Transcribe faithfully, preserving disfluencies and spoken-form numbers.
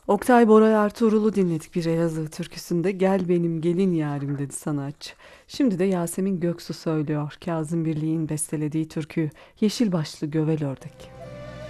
Oktay Boray Ertuğrul'u dinledik bir Elazığ türküsünde. Gel benim gelin yarim dedi sanatçı. Şimdi de Yasemin Göksu söylüyor. Kazım Birliğin bestelediği türküyü Yeşil Başlı Gövel Ördek.